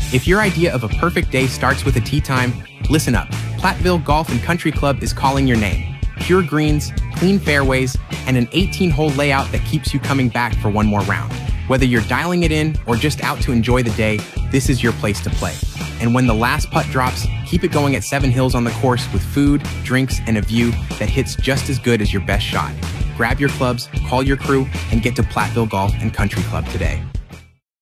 If your idea of a perfect day starts with a tee time, listen up. Platteville Golf and Country Club is calling your name. Pure greens, clean fairways, and an 18-hole layout that keeps you coming back for one more round. Whether you're dialing it in or just out to enjoy the day, this is your place to play. And when the last putt drops, keep it going at Seven Hills on the course with food, drinks, and a view that hits just as good as your best shot. Grab your clubs, call your crew, and get to Platteville Golf and Country Club today.